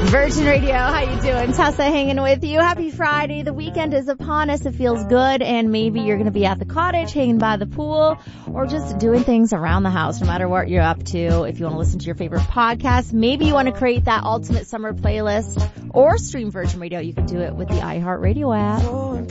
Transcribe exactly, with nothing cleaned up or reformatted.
Virgin Radio, how you doing? Tessa hanging with you. Happy Friday. The weekend is upon us. It feels good, and maybe you're going to be at the cottage, hanging by the pool, or just doing things around the house, no matter what you're up to. If you want to listen to your favorite podcast, maybe you want to create that ultimate summer playlist or stream Virgin Radio, you can do it with the iHeartRadio app.